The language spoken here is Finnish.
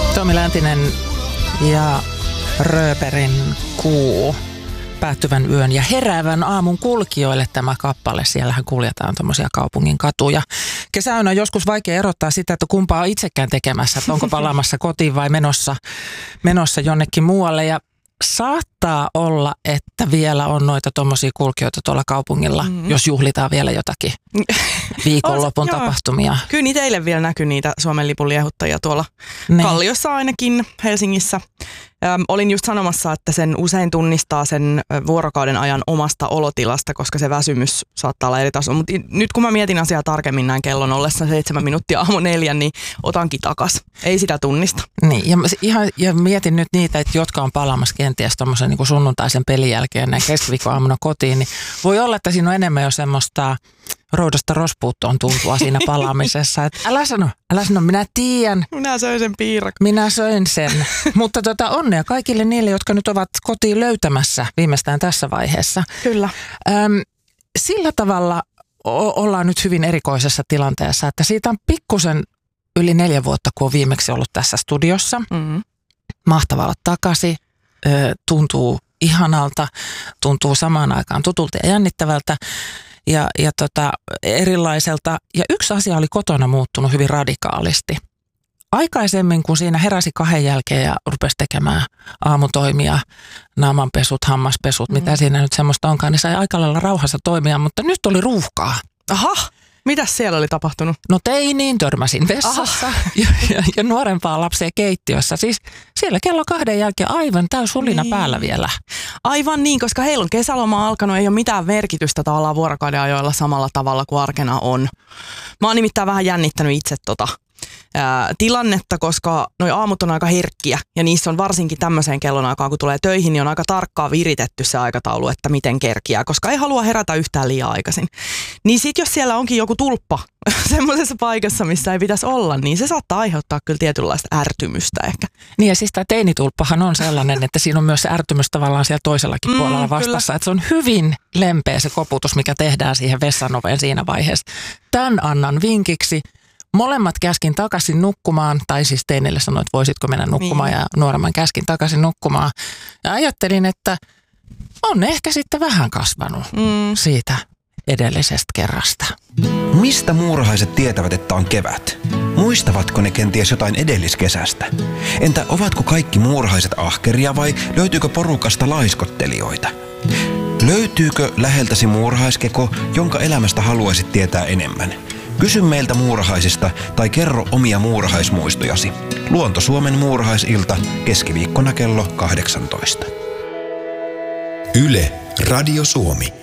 Tomi Läntinen ja Rööperin Kuu, päättyvän yön ja heräävän aamun kulkijoille tämä kappale. Siellähän kuljetaan tuommoisia kaupungin katuja. Kesän on joskus vaikea erottaa sitä, että kumpaa on itsekään tekemässä, että onko palaamassa kotiin vai menossa jonnekin muualle. Ja saattaa olla, että vielä on noita tuommoisia kulkijoita tuolla kaupungilla, jos juhlitaan vielä jotakin viikonlopun tapahtumia. Kyllä niitä eilen vielä näkyy niitä Suomen lipun liehuttajia tuolla Kalliossa ainakin Helsingissä. Olin just sanomassa, että sen usein tunnistaa sen vuorokauden ajan omasta olotilasta, koska se väsymys saattaa olla eri tasolla. Mutta nyt kun mä mietin asiaa tarkemmin näin kellon ollessa 7 minuuttia aamu 4, niin otankin takas. Ei sitä tunnista. Niin, ja mietin nyt niitä, että jotka on palaamassa kenties tommosen niin kuin sunnuntaisen pelin jälkeen näin keskiviikon aamuna kotiin, niin voi olla, että siinä on enemmän jo semmoista roudasta rospuuttoon tuntua siinä palaamisessa. Että älä sano, minä tiedän. Minä söin sen piirakka. Minä söin sen. Mutta onnea kaikille niille, jotka nyt ovat kotiin löytämässä viimeistään tässä vaiheessa. Kyllä. Sillä tavalla ollaan nyt hyvin erikoisessa tilanteessa, että siitä on pikkusen yli 4 vuotta, kun on viimeksi ollut tässä studiossa. Mahtavaa olla takaisin. Tuntuu ihanalta, tuntuu samaan aikaan tutulta ja jännittävältä. Ja erilaiselta. Ja yksi asia oli kotona muuttunut hyvin radikaalisti. Aikaisemmin, kun siinä heräsi 2 jälkeen ja rupesi tekemään aamutoimia, naamanpesut, hammaspesut, mitä siinä nyt semmoista onkaan, niin sai aika lailla rauhassa toimia, mutta nyt oli ruuhkaa. Aha! Mitäs siellä oli tapahtunut? No teiniin törmäsin vessassa ja nuorempaa lapsia keittiössä. Siis siellä kello 2 jälkeen aivan täysulina päällä vielä. Aivan niin, koska heillä on kesäloma alkanut, ei ole mitään merkitystä tavallaan vuorokauden ajoilla samalla tavalla kuin arkena on. Mä oon nimittäin vähän jännittänyt itse tilannetta, koska noi aamut on aika herkkiä ja niissä on varsinkin tämmöiseen kellonaikaan, kun tulee töihin, niin on aika tarkkaan viritetty se aikataulu, että miten kerkiää, koska ei halua herätä yhtään liian aikaisin. Niin sit jos siellä onkin joku tulppa semmoisessa paikassa, missä ei pitäisi olla, niin se saattaa aiheuttaa kyllä tietynlaista ärtymystä ehkä. Niin ja siis tämä teinitulppahan on sellainen, että siinä on myös se ärtymys tavallaan siellä toisellakin puolella vastassa, että se on hyvin lempeä se koputus, mikä tehdään siihen vessanoveen siinä vaiheessa. Tän annan vinkiksi. Molemmat käskin takaisin nukkumaan, tai siis teinille sanoin, että voisitko mennä nukkumaan ja nuoremman käskin takaisin nukkumaan. Ja ajattelin, että on ehkä sitten vähän kasvanut siitä edellisestä kerrasta. Mistä muurahaiset tietävät, että on kevät? Muistavatko ne kenties jotain edelliskesästä? Entä ovatko kaikki muurahaiset ahkeria vai löytyykö porukasta laiskottelijoita? Löytyykö läheltäsi muurahaiskeko, jonka elämästä haluaisit tietää enemmän? Kysy meiltä muurahaisista tai kerro omia muurahaismuistojasi. Luonto Suomen muurahaisilta keskiviikkona kello 18. Yle, Radio Suomi.